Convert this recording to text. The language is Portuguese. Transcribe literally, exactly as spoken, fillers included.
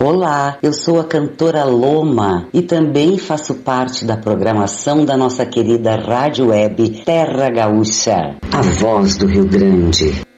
Olá, eu sou a cantora Loma e também faço parte da programação da nossa querida rádio web Terra Gaúcha, a voz do Rio Grande.